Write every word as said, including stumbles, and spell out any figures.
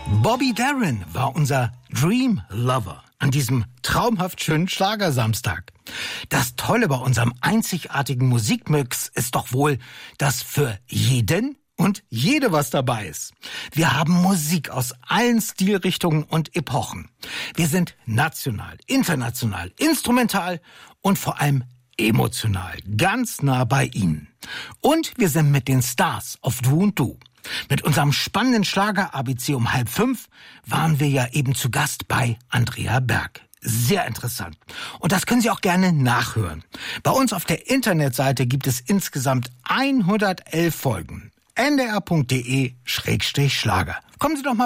Bobby Darin war unser Dream Lover an diesem traumhaft schönen Schlagersamstag. Das Tolle bei unserem einzigartigen Musikmix ist doch wohl, dass für jeden und jede was dabei ist. Wir haben Musik aus allen Stilrichtungen und Epochen. Wir sind national, international, instrumental und vor allem emotional, ganz nah bei Ihnen. Und wir sind mit den Stars auf Du und Du. Mit unserem spannenden Schlager-A B C um halb fünf waren wir ja eben zu Gast bei Andrea Berg. Sehr interessant. Und das können Sie auch gerne nachhören. Bei uns auf der Internetseite gibt es insgesamt hundertelf Folgen. n d r punkt d e Schrägstrich Schlager. Kommen Sie doch mal